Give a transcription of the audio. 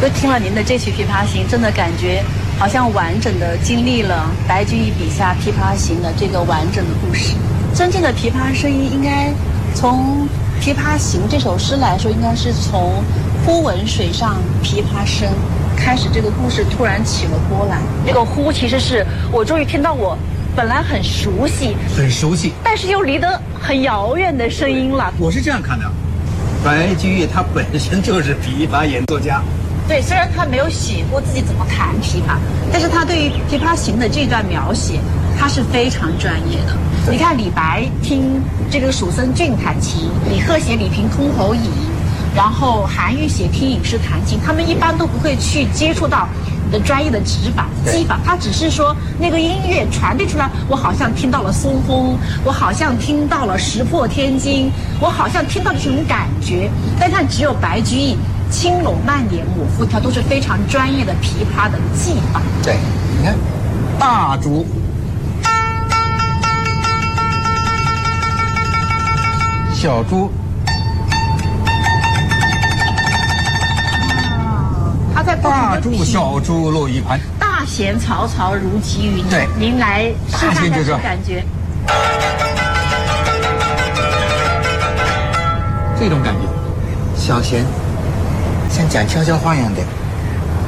就听了您的这曲《琵琶行》，真的感觉好像完整的经历了白居易笔下《琵琶行》的这个完整的故事。真正的琵琶声音应该从《琵琶行》这首诗来说，应该是从“忽闻水上琵琶声”开始，这个故事突然起了波澜。这个“忽”其实是我终于听到我本来很熟悉，但是又离得很遥远的声音了。 我是这样看的，白居易他本身就是琵琶演奏家。 对，虽然他没有写过自己怎么弹琵琶，但是他对于《琵琶行》的这段描写，他是非常专业的。你看李白听这个蜀僧俊弹琴，李贺写李瓶箜篌引，然后韩愈写听隐士弹琴，他们一般都不会去接触到你的专业的指法、技法，他只是说那个音乐传递出来，我好像听到了松风，我好像听到了石破天惊，我好像听到了这种感觉。但看只有白居易轻拢慢点抹复调，都是非常专业的琵琶的技法。 对，你看大竹、小竹， 他在大竹小竹落玉盘， 大弦嘈嘈如急云。 对， 您来试看看这种感觉。 这种感觉，小弦像讲悄悄话一样的。